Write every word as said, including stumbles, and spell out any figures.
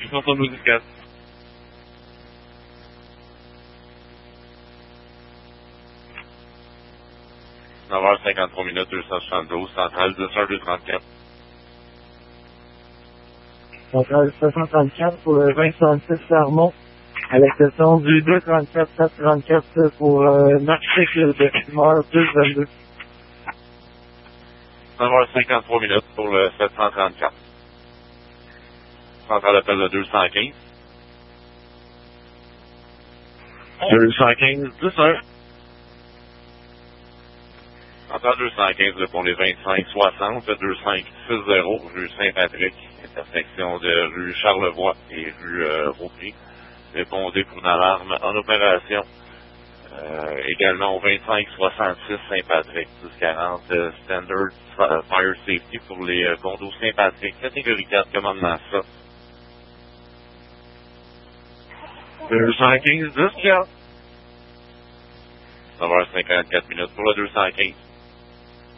Ils sont nous dix-quatre. neuf heures cinquante-trois minutes, deux cent soixante-douze, centrale dix un deux trente-quatre. Centrale sept cent trente-quatre pour le vingt soixante-six Fermont, à l'exception du deux trente-quatre sept trente-quatre pour euh, l'article de Fumeur deux vingt-deux. neuf heures cinquante-trois minutes pour le sept cent trente-quatre. Centrale appel de deux cent quinze. deux cent quinze, dix un. Centrale deux cent quinze pour les vingt-cinq soixante, deux cinq six zéro, rue Saint-Patrick, intersection de rue Charlevoix et rue euh, Roupry. Répondez pour une alarme en opération. Euh, également au vingt-cinq soixante-six Saint-Patrick, dix quarante euh, Standard uh, Fire Safety pour les euh, condos Saint-Patrick, catégorie quatre, commandement ça. deux cent quinze, dix quarante. neuf heures cinquante-quatre minutes pour le deux cent quinze.